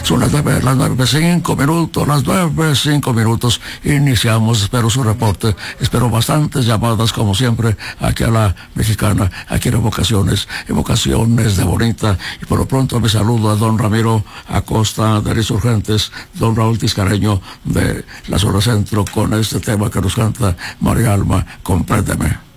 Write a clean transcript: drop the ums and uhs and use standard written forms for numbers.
Son las 9:05, las 9:05. Iniciamos, espero su reporte, espero bastantes llamadas como siempre aquí a la mexicana, aquí en Evocaciones de Bonita. Y por lo pronto me saludo a don Ramiro Acosta de Insurgentes, don Raúl Tiscareño de la zona centro con este tema que nos canta María Alma, Compréndeme.